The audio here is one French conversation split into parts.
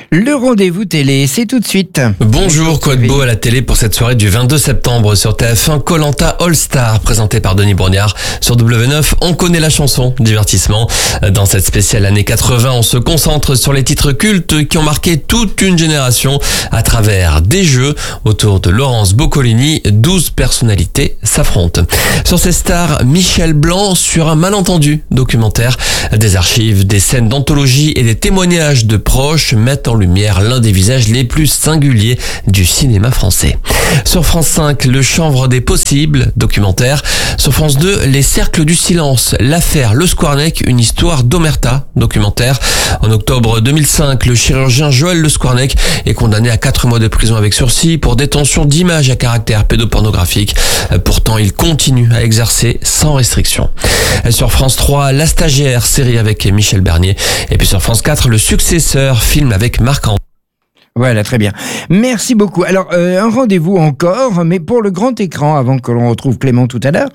Le rendez-vous télé, c'est tout de suite. Bonjour, quoi de beau à la télé pour cette soirée du 22 septembre sur TF1, Koh-Lanta All-Star, présenté par Denis Brognard. Sur W9, on connaît la chanson, divertissement. Dans cette spéciale année 80, on se concentre sur les titres cultes qui ont marqué toute une génération à travers des jeux. Autour de Laurence Boccolini, 12 personnalités s'affrontent. Sur ces stars, Michel Blanc sur un malentendu documentaire. Des archives, des scènes d'anthologie et des témoignages de proches mettent en lumière l'un des visages les plus singuliers du cinéma français. Sur France 5, Le chanvre des possibles, documentaire. Sur France 2, Les cercles du silence, l'affaire Le Squarneck, une histoire d'omerta, documentaire. En octobre 2005, le chirurgien Joël Le Squarneck est condamné à 4 mois de prison avec sursis pour détention d'images à caractère pédopornographique. Pourtant, il continue à exercer sans restriction. Sur France 3, La stagiaire, série avec Michel Bernier. Et puis sur France 4, Le successeur, film avec Marc André. Voilà, très bien. Merci beaucoup. Alors, un rendez-vous encore, mais pour le grand écran, avant que l'on retrouve Clément tout à l'heure.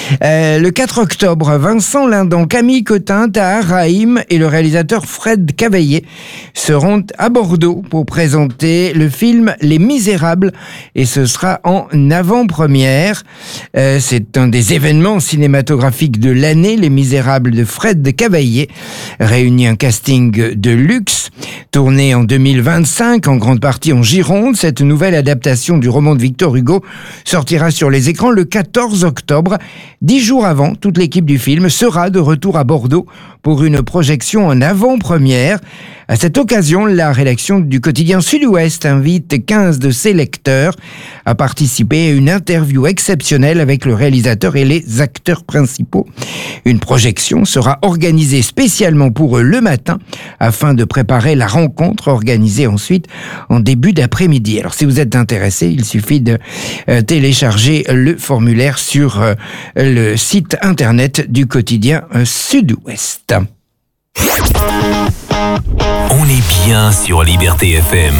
Le 4 octobre, Vincent Lindon, Camille Cotin, Tahar Rahim et le réalisateur Fred Cavaillé seront à Bordeaux pour présenter le film Les Misérables, et ce sera en avant-première. C'est un des événements cinématographiques de l'année. Les Misérables de Fred Cavaillé réunit un casting de luxe, tourné en 2025 en grande partie en Gironde. Cette nouvelle adaptation du roman de Victor Hugo sortira sur les écrans le 14 octobre. 10 jours avant, toute l'équipe du film sera de retour à Bordeaux pour une projection en avant-première. À cette occasion, la rédaction du quotidien Sud-Ouest invite 15 de ses lecteurs à participer à une interview exceptionnelle avec le réalisateur et les acteurs principaux. Une projection sera organisée spécialement pour eux le matin afin de préparer la rencontre organisée ensuite en début d'après-midi. Alors si vous êtes intéressé, il suffit de télécharger le formulaire sur le site internet du quotidien Sud-Ouest. On est bien sur Liberté FM.